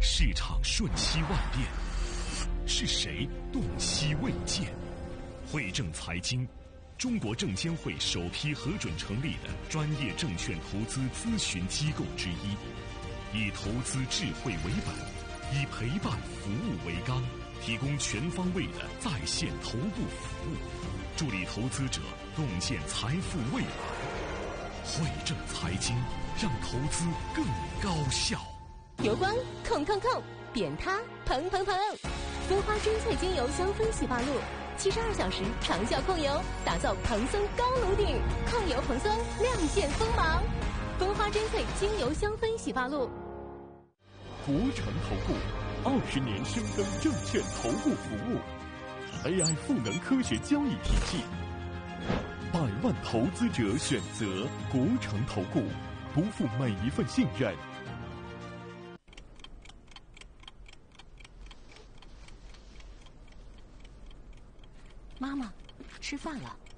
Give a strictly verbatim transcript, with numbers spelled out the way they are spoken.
市场瞬息万变，是谁洞悉未见？汇正财经，中国证监会首批核准成立的专业证券投资咨询机构之一，以投资智慧为本，以陪伴服务为纲，提供全方位的在线头部服务，助力投资者洞见财富未来。汇正财经，让投资更高效。 油光控控控，扁塌蓬蓬蓬，蜂花珍萃精油香氛洗发露，七十二小时长效控油，打造蓬松高颅顶，抗油蓬松，亮现锋芒。蜂花珍萃精油香氛洗发露。 国诚投顾二十年深耕证券投顾服务 ，A I 赋能科学交易体系，百万投资者选择国诚投顾，不负每一份信任。 妈妈，吃饭了。